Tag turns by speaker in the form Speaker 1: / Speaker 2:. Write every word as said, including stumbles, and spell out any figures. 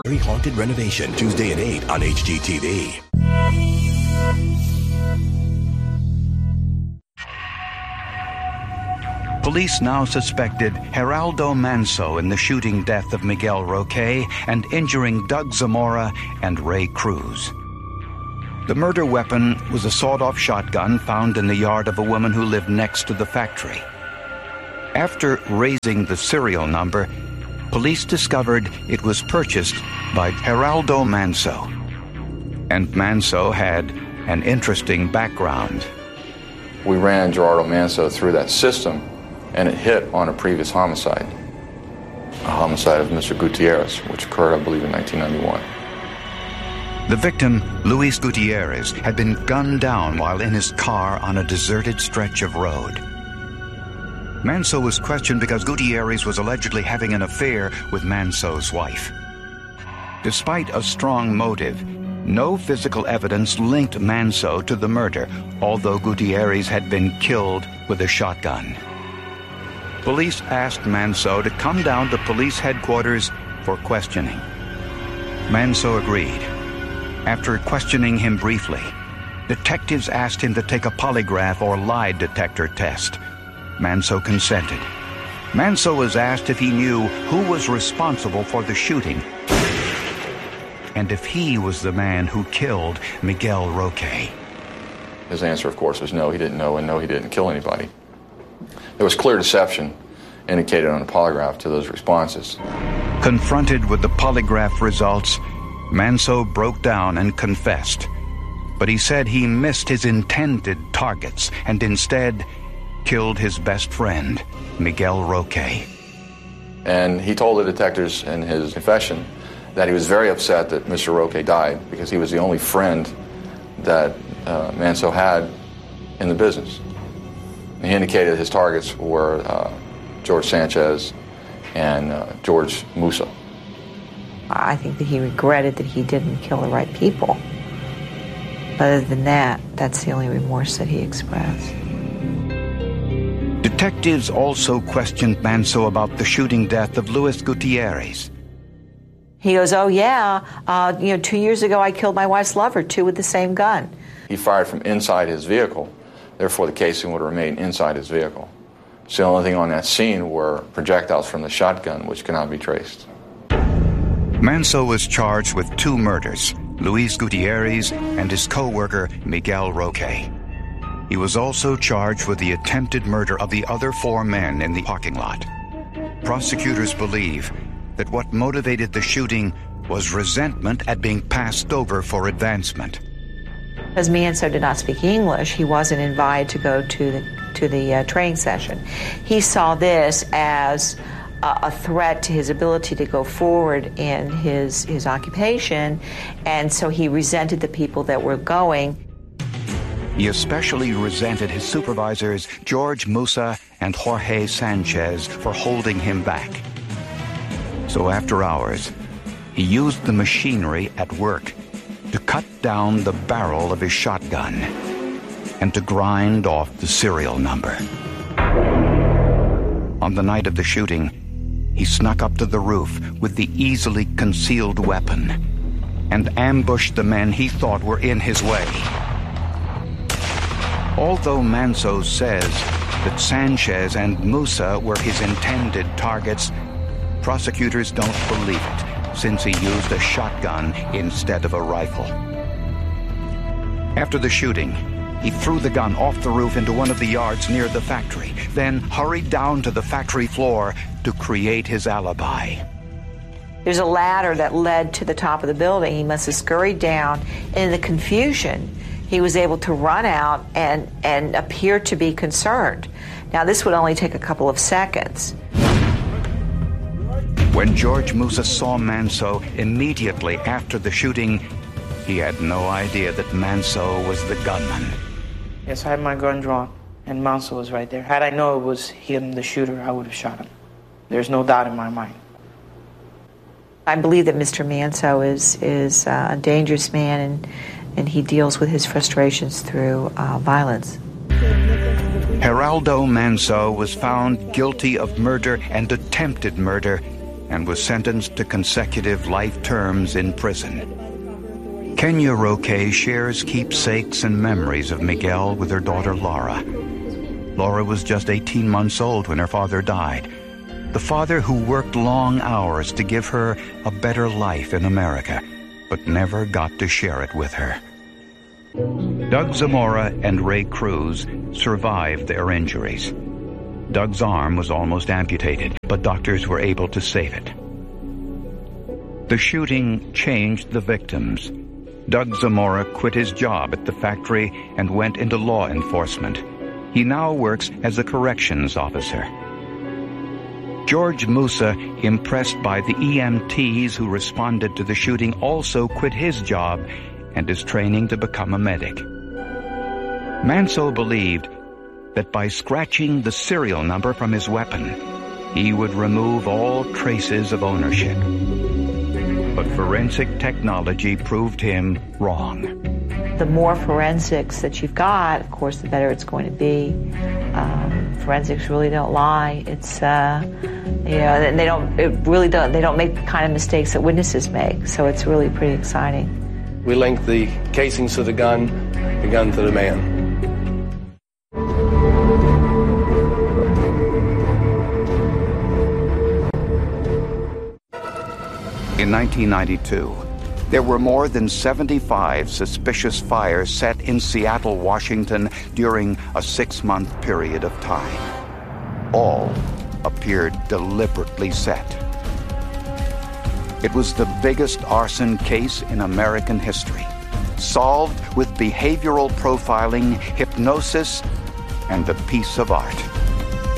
Speaker 1: Haunted Renovation, Tuesday at eight on H G T V.
Speaker 2: Police now suspected Geraldo Manso in the shooting death of Miguel Roque and injuring Doug Zamora and Ray Cruz. The murder weapon was a sawed-off shotgun found in the yard of a woman who lived next to the factory. After raising the serial number, police discovered it was purchased by Geraldo Manso. And Manso had an interesting background.
Speaker 3: We ran Geraldo Manso through that system, and it hit on a previous homicide, a homicide of Mister Gutierrez, which occurred, I believe, in nineteen ninety-one.
Speaker 2: The victim, Luis Gutierrez, had been gunned down while in his car on a deserted stretch of road. Manso was questioned because Gutierrez was allegedly having an affair with Manso's wife. Despite a strong motive, no physical evidence linked Manso to the murder, although Gutierrez had been killed with a shotgun. Police asked Manso to come down to police headquarters for questioning. Manso agreed. After questioning him briefly, detectives asked him to take a polygraph or lie detector test. Manso consented. Manso was asked if he knew who was responsible for the shooting and if he was the man who killed Miguel Roque.
Speaker 3: His answer, of course, was no, he didn't know, and no, he didn't kill anybody. There was clear deception indicated on the polygraph to those responses.
Speaker 2: Confronted with the polygraph results, Manso broke down and confessed. But he said he missed his intended targets and instead killed his best friend, Miguel Roque.
Speaker 3: And he told the detectives in his confession that he was very upset that Mister Roque died because he was the only friend that uh, Manso had in the business. And he indicated his targets were uh, George Sanchez and uh, George Musa.
Speaker 4: I think that he regretted that he didn't kill the right people. But other than that, that's the only remorse that he expressed.
Speaker 2: Detectives also questioned Manso about the shooting death of Luis Gutierrez.
Speaker 4: He goes, oh yeah, uh, you know, two years ago I killed my wife's lover, too, with the same gun.
Speaker 3: He fired from inside his vehicle. Therefore, the casing would remain inside his vehicle. So the only thing on that scene were projectiles from the shotgun, which cannot be traced.
Speaker 2: Manso was charged with two murders, Luis Gutierrez and his co-worker Miguel Roque. He was also charged with the attempted murder of the other four men in the parking lot. Prosecutors believe that what motivated the shooting was resentment at being passed over for advancement.
Speaker 4: As Manso did not speak English, he wasn't invited to go to the, to the uh, training session. He saw this as uh, a threat to his ability to go forward in his, his occupation, and so he resented the people that were going.
Speaker 2: He especially resented his supervisors, George Musa and Jorge Sanchez, for holding him back. So after hours, he used the machinery at work to cut down the barrel of his shotgun and to grind off the serial number. On the night of the shooting, he snuck up to the roof with the easily concealed weapon and ambushed the men he thought were in his way. Although Manso says that Sanchez and Musa were his intended targets, prosecutors don't believe it, since he used a shotgun instead of a rifle. After the shooting, he threw the gun off the roof into one of the yards near the factory, then hurried down to the factory floor to create his alibi.
Speaker 4: There's a ladder that led to the top of the building. He must have scurried down. In the confusion, he was able to run out and, and appear to be concerned. Now, this would only take a couple of seconds.
Speaker 2: When George Musa saw Manso immediately after the shooting, he had no idea that Manso was the gunman.
Speaker 5: Yes, I had my gun drawn, and Manso was right there. Had I known it was him, the shooter, I would have shot him. There's no doubt in my mind.
Speaker 4: I believe that Mister Manso is, is uh, a dangerous man, and, and he deals with his frustrations through uh, violence.
Speaker 2: Geraldo Manso was found guilty of murder and attempted murder and was sentenced to consecutive life terms in prison. Kenya Roque shares keepsakes and memories of Miguel with her daughter Laura. Laura was just eighteen months old when her father died. The father who worked long hours to give her a better life in America, but never got to share it with her. Doug Zamora and Ray Cruz survived their injuries. Doug's arm was almost amputated, but doctors were able to save it. The shooting changed the victims. Doug Zamora quit his job at the factory and went into law enforcement. He now works as a corrections officer. George Musa, impressed by the E M Ts who responded to the shooting, also quit his job and is training to become a medic. Manso believed that by scratching the serial number from his weapon, he would remove all traces of ownership. But forensic technology proved him wrong.
Speaker 4: The more forensics that you've got, of course, the better it's going to be. Um, forensics really don't lie. It's, uh, you know, they don't, it really don't, they don't make the kind of mistakes that witnesses make. So it's really pretty exciting.
Speaker 6: We linked the casings to the gun, the gun to the man.
Speaker 2: In nineteen ninety-two, there were more than seventy-five suspicious fires set in Seattle, Washington during a six-month period of time. All appeared deliberately set. It was the biggest arson case in American history, solved with behavioral profiling, hypnosis, and a piece of art.